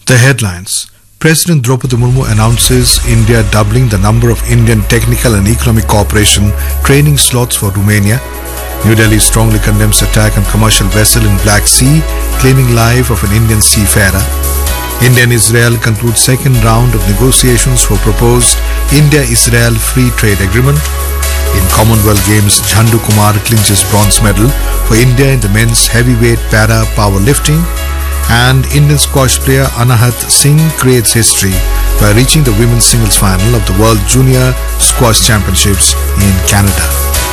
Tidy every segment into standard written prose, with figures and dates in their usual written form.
The headlines. President Draupadi Murmu announces India doubling the number of Indian Technical and Economic Cooperation training slots for Romania. New Delhi strongly condemns attack on commercial vessel in Black Sea, claiming life of an Indian seafarer. India and Israel conclude second round of negotiations for proposed India-Israel free trade agreement. In Commonwealth Games, Jhandu Kumar clinches bronze medal for India in the men's heavyweight para powerlifting. And Indian squash player Anahat Singh creates history by reaching the women's singles final of the World Junior Squash Championships in Canada.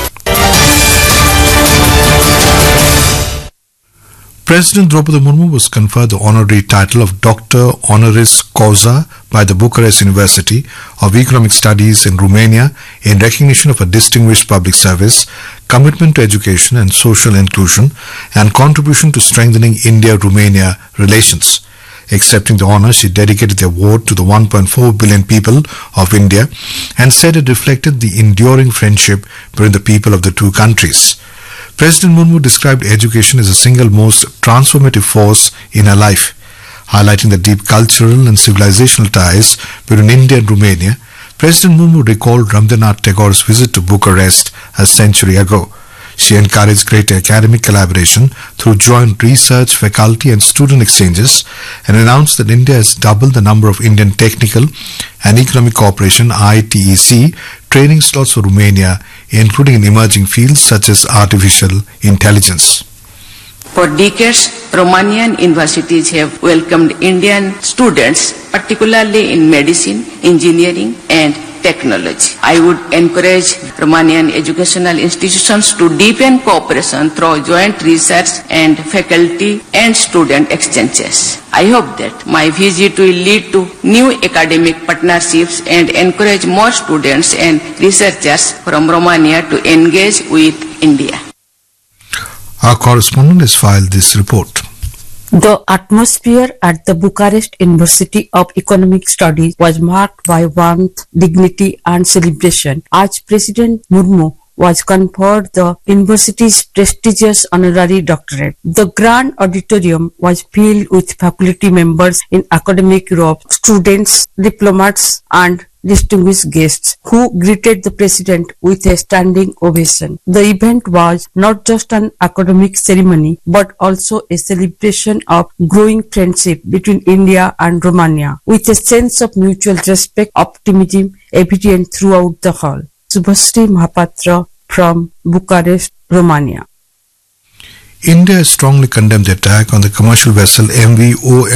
President Draupadi Murmu was conferred the honorary title of Doctor Honoris Causa by the Bucharest University of Economic Studies in Romania in recognition of her distinguished public service, commitment to education and social inclusion, and contribution to strengthening India-Romania relations. Accepting the honor, she dedicated the award to the 1.4 billion people of India and said it reflected the enduring friendship between the people of the two countries. President Murmu described education as the single most transformative force in her life. Highlighting the deep cultural and civilizational ties between India and Romania, President Murmu recalled Rabindranath Tagore's visit to Bucharest a century ago. She encouraged greater academic collaboration through joint research, faculty and student exchanges and announced that India has doubled the number of Indian Technical and Economic Cooperation ITEC training slots for Romania, including in emerging fields such as artificial intelligence. For decades, Romanian universities have welcomed Indian students, particularly in medicine, engineering and technology. I would encourage Romanian educational institutions to deepen cooperation through joint research and faculty and student exchanges. I hope that my visit will lead to new academic partnerships and encourage more students and researchers from Romania to engage with India. Our correspondent has filed this report. The atmosphere at the Bucharest University of Economic Studies was marked by warmth, dignity and celebration as President Murmu was conferred the university's prestigious honorary doctorate. The grand auditorium was filled with faculty members in academic robes, students, diplomats and distinguished guests who greeted the president with a standing ovation. The event was not just an academic ceremony but also a celebration of growing friendship between India and Romania, with a sense of mutual respect, optimism evident throughout the hall. Subhasri Mahapatra from Bucharest, Romania. India strongly condemned the attack on the commercial vessel MV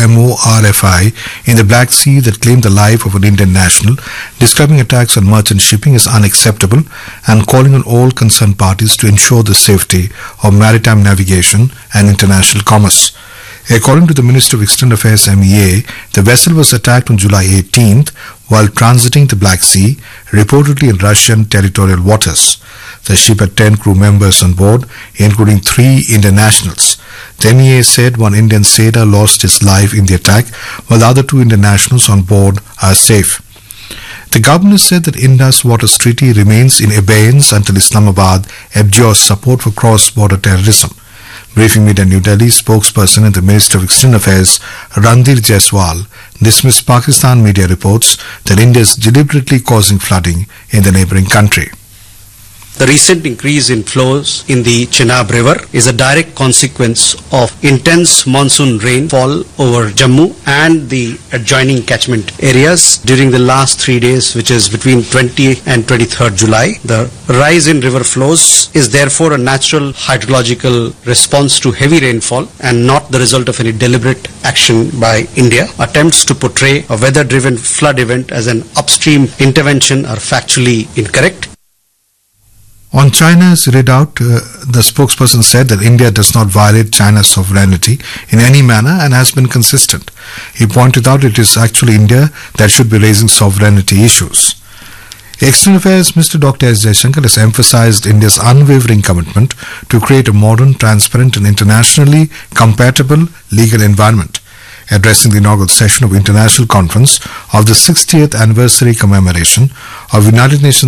OMORFI in the Black Sea that claimed the life of an Indian national, describing attacks on merchant shipping as unacceptable and calling on all concerned parties to ensure the safety of maritime navigation and international commerce. According to the Minister of External Affairs MEA, the vessel was attacked on July 18th while transiting the Black Sea, reportedly in Russian territorial waters. The ship had 10 crew members on board, including 3 Indian nationals. The MEA said one Indian sailor lost his life in the attack, while the other 2 Indian nationals on board are safe. The governor said that Indus Waters Treaty remains in abeyance until Islamabad abjures support for cross-border terrorism. Briefing Media New Delhi, spokesperson and the Minister of External Affairs Randhir Jaiswal dismissed Pakistan media reports that India is deliberately causing flooding in the neighbouring country. The recent increase in flows in the Chenab River is a direct consequence of intense monsoon rainfall over Jammu and the adjoining catchment areas during the last 3 days, which is between 20 and 23rd July. The rise in river flows is therefore a natural hydrological response to heavy rainfall and not the result of any deliberate action by India. Attempts to portray a weather-driven flood event as an upstream intervention are factually incorrect. On China's readout, the spokesperson said that India does not violate China's sovereignty in any manner and has been consistent. He pointed out it is actually India that should be raising sovereignty issues. External Affairs Mr. Dr. S. Jaishankar has emphasized India's unwavering commitment to create a modern, transparent and internationally compatible legal environment. Addressing the inaugural session of International Conference of the 60th Anniversary Commemoration of United Nations